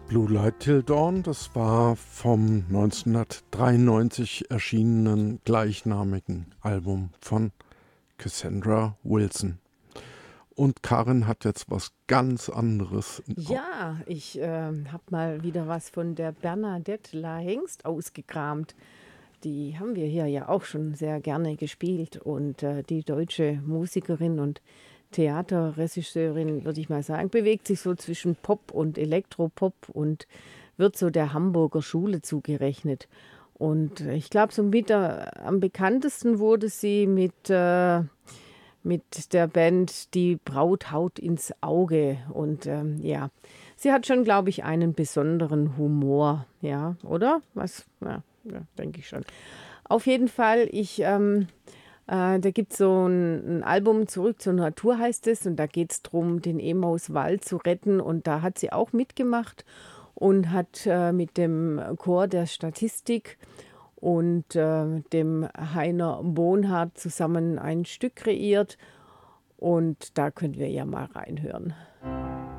Blue Light Till Dawn, das war vom 1993 erschienenen gleichnamigen Album von Cassandra Wilson. Und Karin hat jetzt was ganz anderes. Ja, ich habe mal wieder was von der Bernadette La Hengst ausgekramt. Die haben wir hier ja auch schon sehr gerne gespielt. Und die deutsche Musikerin und Theaterregisseurin, würde ich mal sagen, bewegt sich so zwischen Pop und Elektropop und wird so der Hamburger Schule zugerechnet. Und ich glaube, so am bekanntesten wurde sie mit der Band Die Braut haut ins Auge. Und ja, sie hat schon, glaube ich, einen besonderen Humor. Ja, oder? Was? Ja, denke ich schon. Auf jeden Fall, da gibt es so ein Album, Zurück zur Natur heißt es, und da geht es darum, den Emauswald zu retten. Und da hat sie auch mitgemacht und hat mit dem Chor der Statistik und dem Heiner Bonhardt zusammen ein Stück kreiert. Und da können wir ja mal reinhören.